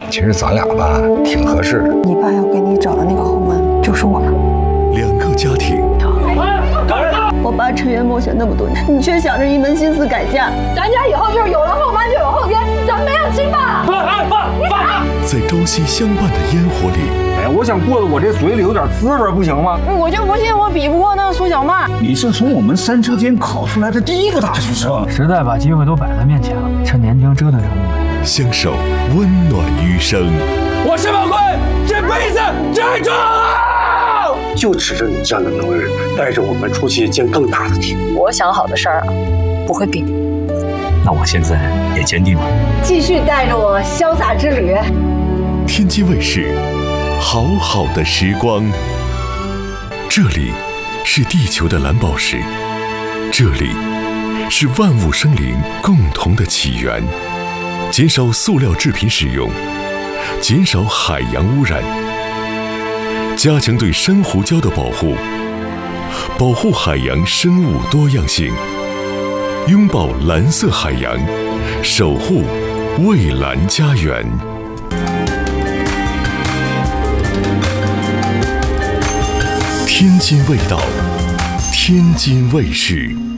其实咱俩吧挺合适的。 你爸要给你找的那个后门就是我们。 2个家庭， 我爸沉冤莫雪那么多年，你却想着一门心思改嫁。 咱家以后就是有了后妈就有后天，咱们没有亲爸。 爸！在朝夕相伴的烟火里， 我想过得我这嘴里有点滋味，不行吗？ 我就不信我比不过那个苏小曼。 你是从我们3车间考出来的第1个大学生， 时代把机会都摆在面前了，趁年轻折腾折腾。 相守温暖余生。 我申宝贵这辈子站住！ 就指着你这样的能人，带着我们出去见更大的天。 我想好的事儿啊，不会避免。 那我现在也坚定了， 继续带着我潇洒之旅。 天津卫视，好好的时光。这里是地球的蓝宝石，这里是万物生灵共同的起源。减少塑料制品使用，减少海洋污染，加强对珊瑚礁的保护，保护海洋生物多样性，拥抱蓝色海洋，守护蔚蓝家园。天津味道，天津卫视。